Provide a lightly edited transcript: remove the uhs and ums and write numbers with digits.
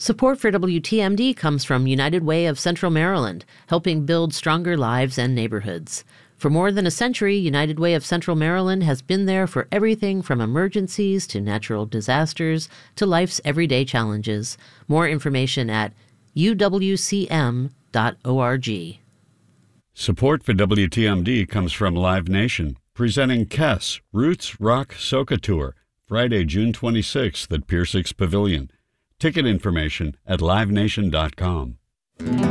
Support for WTMD comes from United Way of Central Maryland, helping build stronger lives and neighborhoods. For more than a century, United Way of Central Maryland has been there for everything from emergencies to natural disasters to life's everyday challenges. More information at uwcm.org. Support for WTMD comes from Live Nation, presenting KESS Roots Rock Soca Tour, Friday, June 26th at Pier 6 Pavilion. Ticket information at livenation.com.